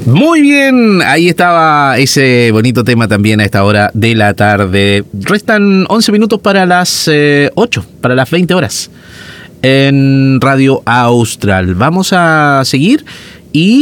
Muy bien, ahí estaba ese bonito tema también a esta hora de la tarde. Restan 11 minutos para las 8, para las 20 horas en Radio Austral. Vamos a seguir y